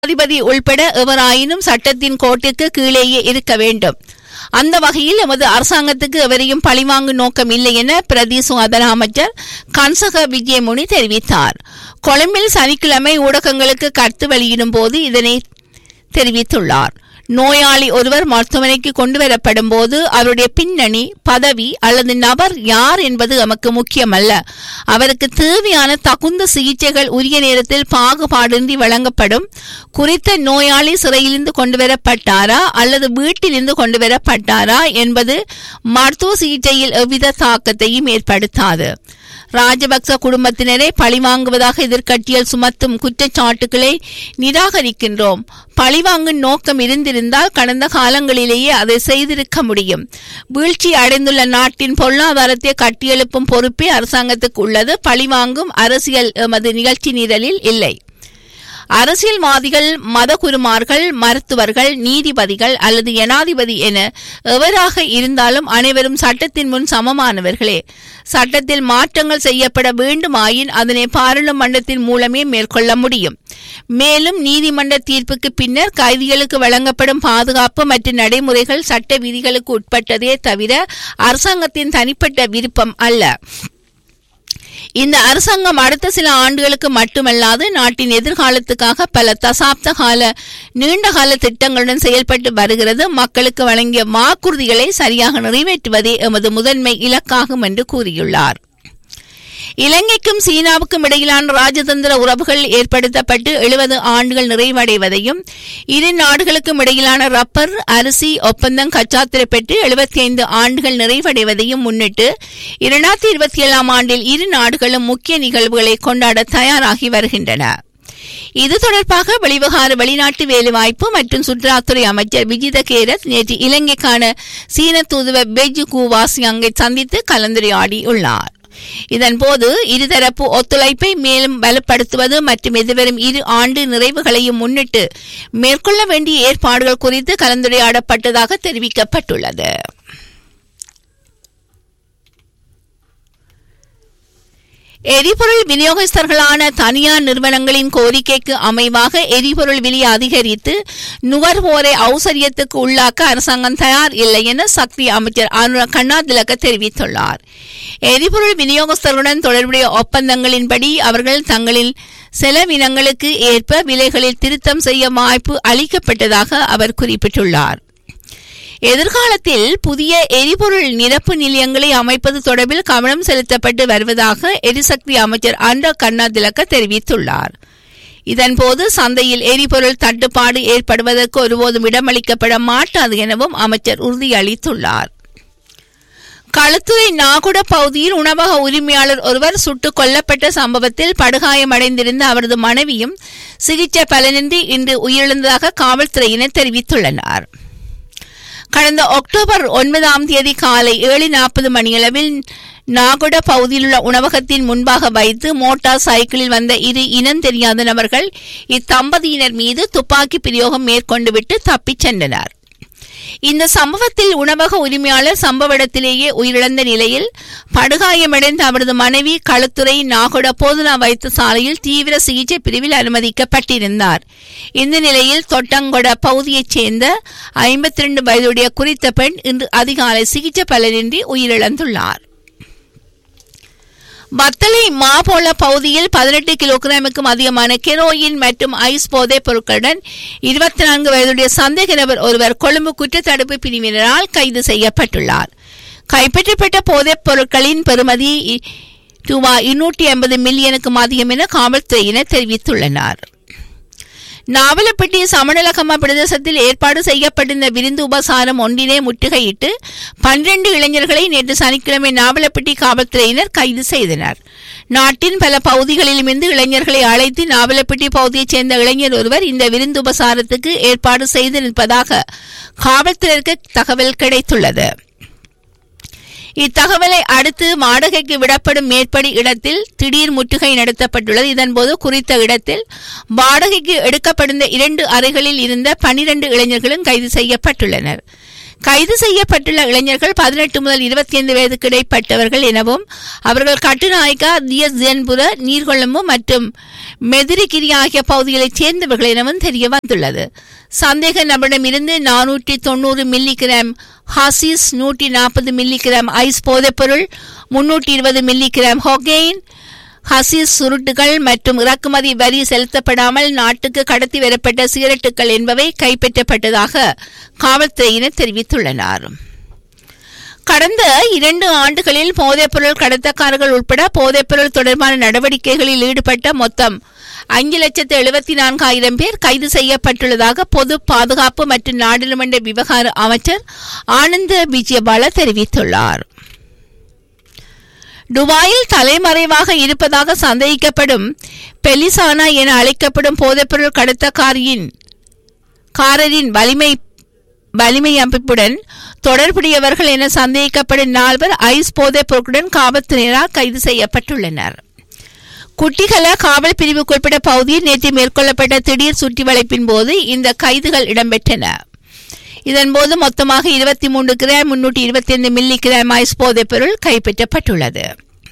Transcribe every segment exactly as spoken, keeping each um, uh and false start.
ஜனாதிபதி உள்பட எவராயினும் சட்டத்தின் கோட்டிற்கு கீழேயே இருக்க வேண்டும். அந்த வகையில் எமது அரசாங்கத்துக்கு எவரையும் பழிவாங்கும் நோக்கம் இல்லை என பிரதி சுகாதார அமைச்சர் கன்சக விஜயமுனி தெரிவித்தார். கொழும்பில் சனிக்கிழமை ஊடகங்களுக்கு கருத்து வெளியிடும் போது இதனை தெரிவித்துள்ளார். நோயாளி ஒருவர் மருத்துவமனைக்கு கொண்டு வரப்படும் போது அவருடைய பின்னணி, பதவி அல்லது நபர் யார் என்பது நமக்கு முக்கியமல்ல. அவருக்கு தேவையான தகுந்த சிகிச்சைகள் உரிய நேரத்தில் பாகுபாடின்றி வழங்கப்படும். குறித்த நோயாளி சிறையிலிருந்து கொண்டு வரப்பட்டாரா அல்லது வீட்டிலிருந்து கொண்டு வரப்பட்டாரா என்பது மருத்துவ சிகிச்சையில் எவ்வித தாக்கத்தையும் ஏற்படுத்தாது. ராஜபக்ச குடும்பத்தினரை பழிவாங்குவதாக எதிர்க்கட்சிகள் சுமத்தும் குற்றச்சாட்டுகளை நிராகரிக்கின்றோம். பழிவாங்கும் நோக்கம் இருந்திருந்தால் கடந்த காலங்களிலேயே அதை செய்திருக்க முடியும். வீழ்ச்சி அடைந்துள்ள நாட்டின் பொருளாதாரத்தை கட்டியெழுப்பும் பொறுப்பே அரசாங்கத்துக்கு உள்ளது. பழிவாங்கும் அரசியல் எமது நிகழ்ச்சி நிரலில் இல்லை. அரசியல்வாதிகள், மதகுருமார்கள், மருத்துவர்கள், நீதிபதிகள் அல்லது ஜனாதிபதி என எவராக இருந்தாலும் அனைவரும் சட்டத்தின் முன் சமமானவர்களே. சட்டத்தில் மாற்றங்கள் செய்யப்பட வேண்டுமாயின் அதனை பாராளுமன்றத்தின் மூலமே மேற்கொள்ள முடியும். மேலும் நீதிமன்ற தீர்ப்புக்கு பின்னர் கைதிகளுக்கு வழங்கப்படும் பாதுகாப்பு மற்றும் நடைமுறைகள் சட்ட விதிகளுக்கு உட்பட்டதே தவிர அரசாங்கத்தின் தனிப்பட்ட விருப்பம் அல்ல. இந்த அரசாங்கம் அடுத்த சில ஆண்டுகளுக்கு மட்டுமல்லாது நாட்டின் எதிர்காலத்துக்காக பல தசாப்த கால நீண்டகால திட்டங்களுடன் செயல்பட்டு வருகிறது. மக்களுக்கு வழங்கிய வாக்குறுதிகளை சரியாக நிறைவேற்றுவதே எமது முதன்மை இலக்காகும் என்று கூறியுள்ளார். இலங்கைக்கும் சீனாவுக்கும் இடையிலான ராஜதந்திர உறவுகள் ஏற்படுத்தப்பட்டு எழுபது ஆண்டுகள் நிறைவடைவதையும் இரு நாடுகளுக்கும் இடையிலான ரப்பர் அரிசி ஒப்பந்தம் கச்சாத்திரை பெற்று எழுபத்தி ஐந்து ஆண்டுகள் நிறைவடைவதையும் முன்னிட்டு இரண்டாயிரத்தி இருபத்தி ஏழாம் ஆண்டில் இரு நாடுகளும் முக்கிய நிகழ்வுகளை கொண்டாட தயாராகி வருகின்றன. இது தொடர்பாக வெளிவிவகார வெளிநாட்டு வேலைவாய்ப்பு மற்றும் சுற்றுலாத்துறை அமைச்சர் விஜித கேரத் நேற்று இலங்கைக்கான சீன தூதுவர் பெஜ் கூவாசியாங்கை சந்தித்து கலந்துரையாடியுள்ளார். இதன்போது இருதரப்பு ஒத்துழைப்பை மேலும் பலப்படுத்துவது மற்றும் எதிர்வரும் இரு ஆண்டு நிறைவுகளையும் முன்னிட்டு மேற்கொள்ள வேண்டிய ஏற்பாடுகள் குறித்து கலந்துரையாடப்பட்டதாக தெரிவிக்கப்பட்டுள்ளது. எரிபொருள் விநியோகஸ்தர்களான தனியார் நிறுவனங்களின் கோரிக்கைக்கு அமைவாக எரிபொருள் விலை அதிகரித்து நுகர்வோரை ஔசரியத்துக்கு உள்ளாக்க அரசாங்கம் தயார் இல்லை என சக்தி அமைச்சர் அனுராக் கண்ணாதிலக்க தெரிவித்துள்ளார். எரிபொருள் விநியோகஸ்தர்களுடன் தொடர்புடைய ஒப்பந்தங்களின்படி அவர்கள் தங்களின் செலவினங்களுக்கு ஏற்ப விலைகளில் திருத்தம் செய்ய வாய்ப்பு அளிக்கப்பட்டதாக அவர் குறிப்பிட்டுள்ளார். எதிர்காலத்தில் புதிய எரிபொருள் நிரப்பு நிலையங்களை அமைப்பது தொடர்பில் கவனம் செலுத்தப்பட்டு வருவதாக எரிசக்தி அமைச்சர் அனுராக் கண்ணாதிலக்க தெரிவித்துள்ளார். இதன்போது சந்தையில் எரிபொருள் தட்டுப்பாடு ஏற்படுவதற்கு ஒருபோதும் இடமளிக்கப்பட மாட்டாது எனவும் அமைச்சர் உறுதியளித்துள்ளார். களுத்துறை நாகுட பகுதியில் உணவக உரிமையாளர் ஒருவர் சுட்டுக் கொல்லப்பட்ட சம்பவத்தில் படுகாயமடைந்திருந்த அவரது மனைவியும் சிகிச்சை பலனின்றி இன்று உயிரிழந்ததாக காவல்துறையினர் தெரிவித்துள்ளனர். கடந்த அக்டோபர் ஒன்பதாம் தேதி காலை ஏழு நாற்பது மணியளவில் நாகுட பகுதியில் உள்ள உணவகத்தின் முன்பாக வைத்து மோட்டார் சைக்கிளில் வந்த இரு இனம் தெரியாத நபர்கள் இத்தம்பதியினர் மீது துப்பாக்கி பிரயோகம் மேற்கொண்டுவிட்டு தப்பிச் சென்றனர். இந்த சம்பவத்தில் உணவக உரிமையாளர் சம்பவ இடத்திலேயே உயிரிழந்த நிலையில் படுகாயமடைந்த அவரது மனைவி களுத்துறை நாகுட போதனா வைத்தியசாலையில் தீவிர சிகிச்சை பிரிவில் அனுமதிக்கப்பட்டிருந்தார். இந்த நிலையில் தொட்டங்கொட பகுதியைச் சேர்ந்த ஐம்பத்தி இரண்டு வயதுடைய குறித்த பெண் இன்று அதிகாலை சிகிச்சை பலனின்றி உயிரிழந்துள்ளார். வத்தளை மாபோல பகுதியில் பதினெட்டு கிலோகிராமுக்கும் அதிகமான கெரோயின் மற்றும் ஐஸ் போதைப் பொருட்களுடன் இருபத்தி நான்கு வயதுடைய சந்தேக நபர் ஒருவர் கொழும்பு குற்றத்தடுப்பு பிரிவினரால் கைது செய்யப்பட்டுள்ளார். கைப்பற்றப்பட்ட போதைப் பொருட்களின் பெறுமதி ரூபாய் இருநூற்றி ஐம்பது மில்லியனுக்கும் அதிகம் என காவல்துறையினர் தெரிவித்துள்ளனர். நாவலப்பட்டி சமணலகம பிரதேசத்தில் ஏற்பாடு செய்யப்பட்டிருந்த விருந்து உபசாரம் ஒன்றினை முற்றுகையிட்டு பன்னிரண்டு இளைஞர்களை நேற்று சனிக்கிழமை நாவலப்பட்டி காவல்துறையினர் கைது செய்தனர். நாட்டின் பல பகுதிகளிலுமிருந்து இளைஞர்களை அழைத்து நாவலப்பட்டி பகுதியைச் சேர்ந்த இளைஞர் ஒருவர் இந்த விருந்து உபசாரத்துக்கு ஏற்பாடு செய்து நிற்பதாக காவல்துறைக்கு தகவல் கிடைத்துள்ளது. இத்தகவலை அடுத்து வாடகைக்கு விடப்படும் மேற்படி இடத்தில் திடீர் முற்றுகை நடத்தப்பட்டுள்ளது. இதன்போது குறித்த இடத்தில் வாடகைக்கு எடுக்கப்படும் இரண்டு அறைகளில் இருந்த பனிரண்டு இளைஞர்களும் கைது செய்யப்பட்டுள்ளனர். கைது செய்யப்பட்டுள்ள இளைஞர்கள் பதினெட்டு முதல் இருபத்தி ஐந்து வயதுக்கு இடைப்பட்டவர்கள் எனவும் அவர்கள் கட்டுநாயக்கா தியன்புர நீர்கொழும்பு மற்றும் மெதிரிகிரி ஆகிய பகுதிகளைச் சேர்ந்தவர்கள் எனவும் தெரிய வந்துள்ளது. சந்தேக நபரிடம் இருந்து நானூற்றி தொன்னூறு மில்லி கிராம் ஹாசிஸ், நூற்றி நாற்பது மில்லி கிராம் ஐஸ் போதைப்பொருள், முன்னூற்றி இருபது மில்லி கிராம் ஹொகெயின், ஹசீஸ் சுருட்டுகள் மற்றும் இறக்குமதி வரி செலுத்தப்படாமல் நாட்டுக்கு கடத்தி வரப்பட்ட சிகரெட்டுகள் என்பவை கைப்பற்றப்பட்டதாக காவல்துறையினர் தெரிவித்துள்ளனர். கடந்த இரண்டு ஆண்டுகளில் போதைப்பொருள் கடத்தக்காரர்கள் உட்பட போதைப்பொருள் தொடர்பான நடவடிக்கைகளில் ஈடுபட்ட மொத்தம் ஐந்து லட்சத்து எழுபத்தி நான்காயிரம் பேர் கைது செய்யப்பட்டுள்ளதாக பொது பாதுகாப்பு மற்றும் நாடாளுமன்ற விவகார அமைச்சர் ஆனந்த விஜயபால தெரிவித்துள்ளார். துபாயில் தலைமறைவாக இருப்பதாக சந்தேகிக்கப்படும் பெலிசானா என அழைக்கப்படும் போதைப்பொருள் கடத்தக்காரியின் காரரின் வலிமை வலிமை அமைப்புடன் தொடர்புடையவர்கள் என சந்தேகிக்கப்படும் நால்வர் ஐஸ் போதைப் பொருட்களுடன் காவல்துறையினரால் கைது செய்யப்பட்டுள்ளனர். குட்டிகள காவல் பிரிவுக்குட்பட்ட பகுதியில் நேற்று மேற்கொள்ளப்பட்ட திடீர் சுற்றி வளைப்பின் போது இந்த கைதுகள் இடம்பெற்றன. இதன்போது மொத்தமாக இருபத்தி மூன்று கிராம் முன்னூற்றி இருபத்தி ஐந்து மில்லி கிராம் ஐஸ் போதைப் பொருள் கைப்பற்றப்பட்டுள்ளது.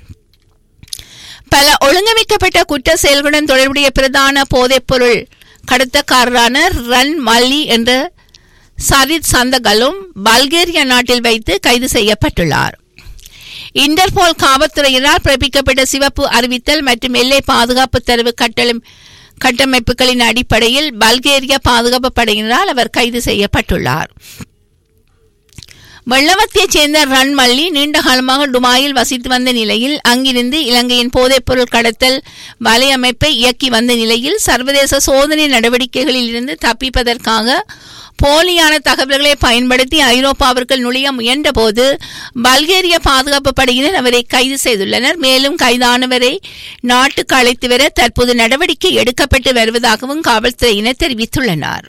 பல ஒழுங்கமைக்கப்பட்ட குற்ற செயல்களுடன் தொடர்புடைய பிரதான போதைப் பொருள் கடத்தக்காரரான ரன் மல்லி என்ற சரித் சந்தகலும் பல்கேரியா நாட்டில் வைத்து கைது செய்யப்பட்டுள்ளார். இன்டர்போல் காவல்துறையினரால் பிறப்பிக்கப்பட்ட சிவப்பு அறிவித்தல் மற்றும் எல்லை பாதுகாப்பு தரவு கட்டளை கட்டமைப்புகளின் அடிப்படையில் பல்கேரியா பாதுகாப்பு படையினரால் அவர் கைது செய்யப்பட்டுள்ளார். வெள்ளவத்தையைச் சேர்ந்த ரன் மல்லி நீண்ட காலமாக துபாயில் வசித்து வந்த நிலையில் அங்கிருந்து இலங்கையின் போதைப்பொருள் கடத்தல் வலையமைப்பை இயக்கி வந்த நிலையில் சர்வதேச சோதனை நடவடிக்கைகளில் இருந்து தப்பிப்பதற்காக போலியான தகவல்களை பயன்படுத்தி ஐரோப்பாவிற்குள் நுழைய முயன்றபோது பல்கேரிய பாதுகாப்பு படையினர் அவரை கைது செய்துள்ளனர். மேலும் கைதானவரை நாட்டுக்கு அழைத்து வர தற்போது நடவடிக்கை எடுக்கப்பட்டு வருவதாகவும் காவல்துறையினர் தெரிவித்துள்ளனர்.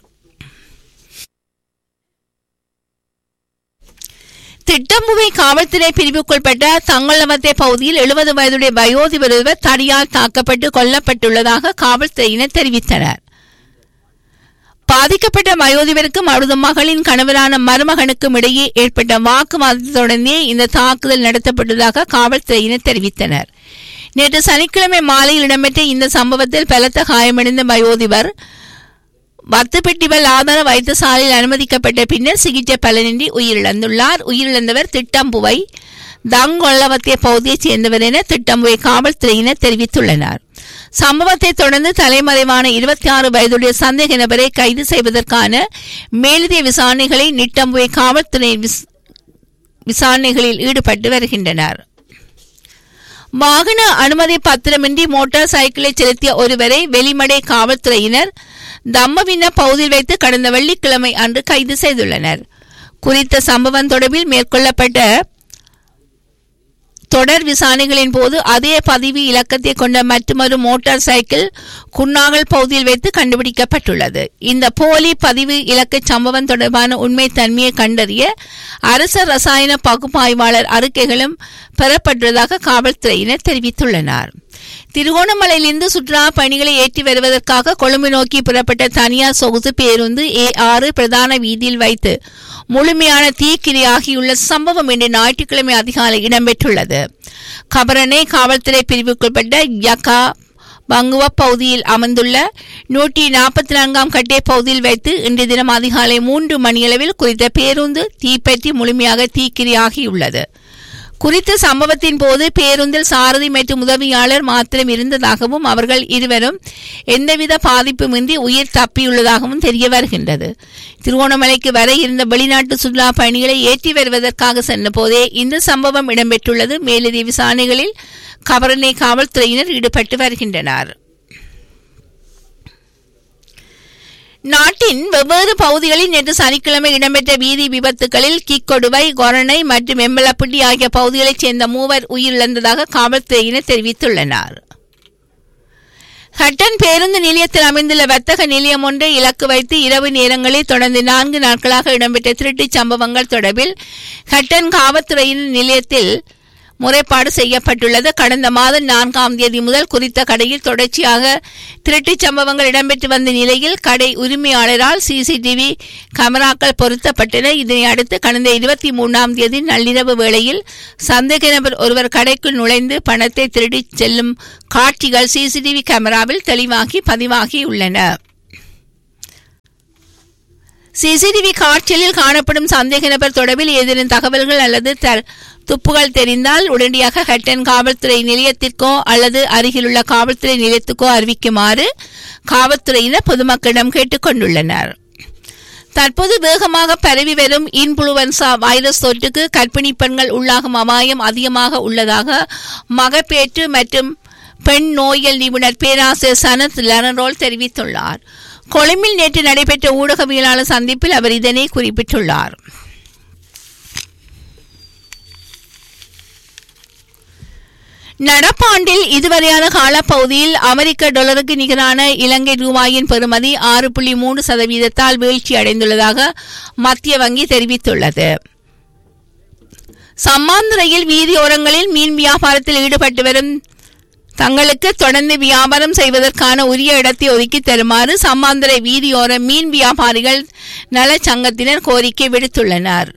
திட்டம்புவை காவல்துறை பிரிவுக்குட்பட்ட தங்கலவத்தை பகுதியில் எழுபது வயதுடைய வயோதிபர் ஒருவர் தடியால் தாக்கப்பட்டு கொல்லப்பட்டுள்ளதாக காவல்துறையினர் தெரிவித்தனர். பாதிக்கப்பட்ட வயோதிபருக்கும் அவரது மகளின் கணவரான மருமகனுக்கும் இடையே ஏற்பட்ட வாக்குவாதத்தை தொடர்ந்தே இந்த தாக்குதல் நடத்தப்பட்டதாக காவல்துறையினர் தெரிவித்தனர். நேற்று சனிக்கிழமை மாலையில் இடம்பெற்ற இந்த சம்பவத்தில் பலத்த காயமடைந்த வயோதிபர் வத்துப்பெட்டிவல் ஆதார வைத்தியசாலையில் அனுமதிக்கப்பட்ட பின்னர் சிகிச்சை பலனின்றி உயிரிழந்துள்ளார். உயிரிழந்தவர் திட்டம்புவை தங்கொள்ளவத்திய பகுதியைச் சேர்ந்தவர் என திட்டம்புவை காவல்துறையினர் தெரிவித்துள்ளனர். சம்பவத்தை தொடர்ந்து தலைமறைவான இருபத்தி ஆறு வயதுடைய சந்தேக நபரை கைது செய்வதற்கான மேலதிக விசாரணைகளை நிட்டம்புவை காவல்துறை விசாரணைகளில் ஈடுபட்டு வருகின்றனர். வாகன அனுமதி பத்திரமின்றி மோட்டார் சைக்கிளை செலுத்திய ஒருவரை வெளிமடை காவல்துறையினர் தம்மவின்ன பகுதியில் வைத்து கடந்த வெள்ளிக்கிழமை அன்று கைது செய்துள்ளனர். குறித்த சம்பவம் தொடர்பில் மேற்கொள்ளப்பட்ட தொடர் விசாரணைகளின் போது அதே பதிவு இலக்கத்தை கொண்ட மற்றொரு மோட்டார் சைக்கிள் குன்னாகல் பகுதியில் வைத்து கண்டுபிடிக்கப்பட்டுள்ளது. இந்த போலி பதிவு இலக்க சம்பவம் தொடர்பான உண்மை தன்மையை கண்டறிய அரச ரசாயன பகுப்பாய்வாளர் அறிக்கைகளும் பெறப்பட்டுள்ளதாக காவல்துறையினர் தெரிவித்துள்ளனர். திருகோணமலையிலிருந்து சுற்றுலா பயணிகளை ஏற்றி வருவதற்காக கொழும்பு நோக்கி புறப்பட்ட தனியார் சொகுசு பேருந்து ஏ ஆறு பிரதான வீதியில் வைத்து முழுமையான தீக்கிரையாகியுள்ள சம்பவம் இன்று ஞாயிற்றுக்கிழமை அதிகாலை இடம்பெற்றுள்ளது. கபரனை காவல்துறை பிரிவுக்குட்பட்ட யக்கா பங்குவ பகுதியில் அமைந்துள்ள நூற்றி நாற்பத்தி நான்காம் கட்டே பகுதியில் வைத்து இன்று தினம் அதிகாலை மூன்று மணியளவில் குறித்த பேருந்து தீப்பற்றி முழுமையாக தீக்கிரையாகியுள்ளது. குறித்த சம்பவத்தின் போது பேருந்தில் சாரதி மற்றும் உதவியாளர் மாத்திரம் இருந்ததாகவும் அவர்கள் இருவரும் எந்தவித பாதிப்புமின்றி உயிர் தப்பியுள்ளதாகவும் தெரிய வருகின்றது. திருவோணமலைக்கு வர இருந்த வெளிநாட்டு சுற்றுலா பயணிகளை ஏற்றி வருவதற்காக சென்ற போதே இந்த சம்பவம் இடம்பெற்றுள்ளது. மேலதிக விசாரணைகளில் கபரனை காவல்துறையினர் ஈடுபட்டு வருகின்றனர். நாட்டின் வெவ்வேறு பகுதிகளில் நேற்று சனிக்கிழமை இடம்பெற்ற வீதி விபத்துகளில் கிக்கொடுவை, கொரணை மற்றும் எம்பலப்பட்டி ஆகிய பகுதிகளைச் சேர்ந்த மூவர் உயிரிழந்ததாக காவல்துறையினர் தெரிவித்துள்ளனர். ஹட்டன் பேருந்து நிலையத்தில் அமைந்துள்ள வர்த்தக நிலையம் ஒன்றை இலக்கு வைத்து இரவு நேரங்களில் தொடர்ந்து நான்கு நாட்களாக இடம்பெற்ற திருட்டுச் சம்பவங்கள் தொடர்பில் ஹட்டன் காவல்துறையின் நிலையத்தில் முறைப்பாடு செய்யப்பட்டுள்ளது. கடந்த மாதம் நான்காம் தேதி முதல் குறித்த கடையில் தொடர்ச்சியாக திருட்டுச் சம்பவங்கள் இடம்பெற்று வந்த நிலையில் கடை உரிமையாளரால் சிசிடிவி கேமராக்கள் பொருத்தப்பட்டன. இதனை அடுத்து கடந்த இருபத்தி மூன்றாம் தேதி நள்ளிரவு வேளையில் சந்தேக நபர் ஒருவர் கடைக்குள் நுழைந்து பணத்தை திருடிச் செல்லும் காட்சிகள் சிசிடிவி கேமராவில் தெளிவாகி பதிவாகியுள்ளன. சிசிடிவி காட்சியில் காணப்படும் சந்தேக நபர் தொடர்பில் ஏதேனும் தகவல்கள் அல்லது துப்புகள் தெரிந்தால் உடனடியாக ஹட்டன் காவல்துறை நிலையத்திற்கோ அல்லது அருகிலுள்ள காவல்துறை நிலையத்துக்கோ அறிவிக்குமாறு காவல்துறையினர் பொதுமக்களிடம் கேட்டுக் கொண்டுள்ளனர். தற்போது வேகமாக பரவி வரும் இன்ஃபுளுவன்சா வைரஸ் தொற்றுக்கு கர்ப்பிணி பெண்கள் உள்ளாகும் அபாயம் அதிகமாக உள்ளதாக மகப்பேற்று மற்றும் பெண் நோயியல் நிபுணர் பேராசிரியர் சனத் லெனரோல் தெரிவித்துள்ளார். கொழும்பில் நேற்று நடைபெற்ற ஊடகவியலாளர் சந்திப்பில் அவர் இதனை குறிப்பிட்டுள்ளார். நடப்பாண்டில் இதுவரையான காலப்பகுதியில் அமெரிக்க டாலருக்கு நிகரான இலங்கை ரூபாயின் பெறுமதி ஆறு புள்ளி மூன்று சதவீதத்தால் வீழ்ச்சி அடைந்துள்ளதாக மத்திய வங்கி தெரிவித்துள்ளது. சம்மாந்துறையில் வீதியோரங்களில் மீன் வியாபாரத்தில் ஈடுபட்டு வரும் தங்களுக்கு தொடர்ந்து வியாபாரம் செய்வதற்கான உரிய இடத்தை ஒதுக்கி தருமாறு சம்மாந்துறை வீதியோர மீன் வியாபாரிகள் நல சங்கத்தினர் கோரிக்கை விடுத்துள்ளனர்.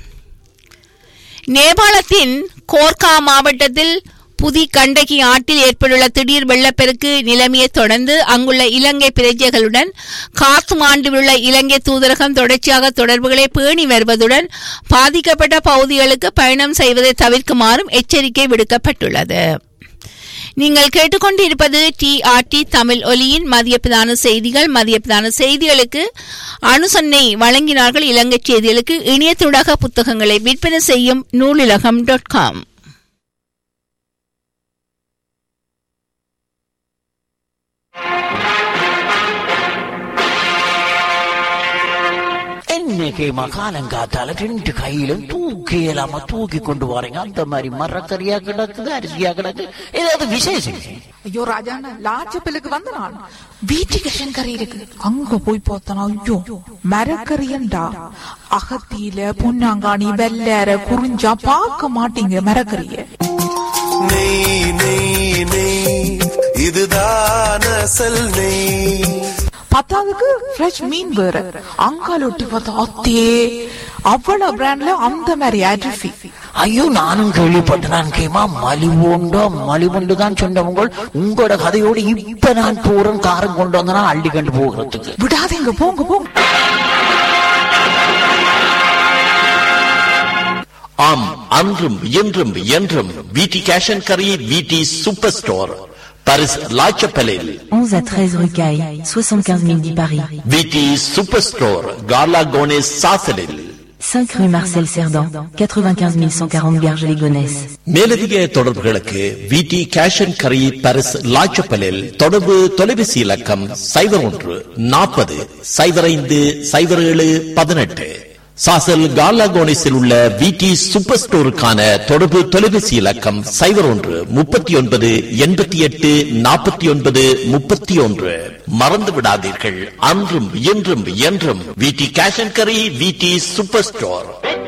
நேபாளத்தின் கோர்கா மாவட்டத்தில் புதி கண்டகி ஆற்றில் ஏற்பட்டுள்ள திடீர் வெள்ளப்பெருக்கு நிலைமையை தொடர்ந்து அங்குள்ள இலங்கை பிரஜைகளுடன் காத்மாண்டுவிலுள்ள இலங்கை தூதரகம் தொடர்ச்சியாக தொடர்புகளை பேணி வருவதுடன் பாதிக்கப்பட்ட பகுதிகளுக்கு பயணம் செய்வதை தவிர்க்குமாறும் எச்சரிக்கை விடுக்கப்பட்டுள்ளது. நீங்கள் கேட்டுக்கொண்டிருப்பது டிஆர்டி தமிழ் ஒலியின் மதிய பிரதான செய்திகள். மதிய பிரதான செய்திகளுக்கு அனுசரணை வழங்கினார்கள் இலங்கை செய்திகளுக்கு இணையத்தூடாக புத்தகங்களை விற்பனை செய்யும் நூலிலகம் டாட் காம். இன்னைக்கு மகாலங்காத்தால ரெண்டு கையிலும் தூக்கி இல்லாம தூக்கி கொண்டு வரீங்க. அந்த மாதிரி மரக்கறியா கிடக்குது, அரிசியா கிடக்கு, ஏதாவது விசேஷம்? ஐயோ ராஜாண்ணா, லாச்சப்பிலுக்கு வந்த நான் வீட்டுக்கு கறி இருக்கு, அங்க போய் பார்த்தனா ஐயோ மரக்கறியண்டா அகத்தியில பொன்னாங்காணி வெள்ளற குறிஞ்சா பார்க்க மாட்டீங்க மரக்கறிய. நெய் நெய் நெய் இதுதான் அசல் நெய். பத்தாவதுக்கு ஃப்ரெஷ் மீன் வேற, அங்கால ஒட்டி பார்த்தா அத்தே அவ்வளவு பிராண்ட்ல அந்த மாதிரி அரிசி. ஐயோ நானும் கேள்விப்பட்டேன். கேமா மலிவுண்டோ மலிவுண்டு தான் சொன்னவங்க. உங்களோட கதையோடு இப்ப நான் போறேன், காரம் கொண்டு வந்தனா அள்ளி கண்டு போகிறதுக்கு. விடாதீங்க, போங்க போங்க. ஆம், அன்றும் இன்றும் என்றும் விடி கேஷ் அண்ட் கரி விடி சூப்பர் ஸ்டோர் பாரிஸ் லாச்சப்பலில் onze à treize rue Caille, soixante-quinze mille dix Paris. விடி சூப்பர் ஸ்டோர் கார்லா கோனேஸ் சாசலில் cinq rue Marcel Cerdan, quatre-vingt-quinze mille cent quarante Garges-les-Gonesse. மேலதிக தொடர்புகளுக்கு விடி கேஷ் அண்ட் கரி பாரிஸ் லாச்சப்பலில் தொடர்பு தொலைபேசி இலக்கம் சைபர் ஒன்று நாற்பது சைபர் ஐந்து சைபர் ஏழு பதினெட்டு. சாசல் கார்லாகோனிஸில் உள்ள விடி சூப்பர் ஸ்டோருக்கான தொடர்பு தொலைபேசி இலக்கம் சைபர் ஒன்று முப்பத்தி ஒன்பது எண்பத்தி எட்டு நாற்பத்தி ஒன்பது முப்பத்தி ஒன்று. மறந்து விடாதீர்கள், அன்றும் இன்றும் என்றும் விடி கேஷ் அண்ட் கரி விடி சூப்பர் ஸ்டோர்.